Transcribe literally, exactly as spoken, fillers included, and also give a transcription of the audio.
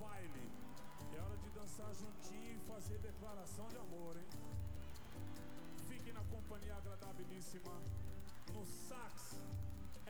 baile. É hora de dançar juntinho e fazer declaração de amor, hein? Fique na companhia agradabilíssima. No sax,